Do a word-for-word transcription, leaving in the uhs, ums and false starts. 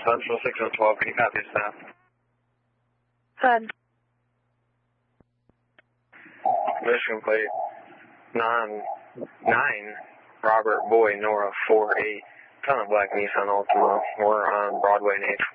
Central six one one two, can you copy us now? Good. Mission plate nine nine, Robert Boy Nora four eight, ton of black Nissan Altima. We're on Broadway and eighth.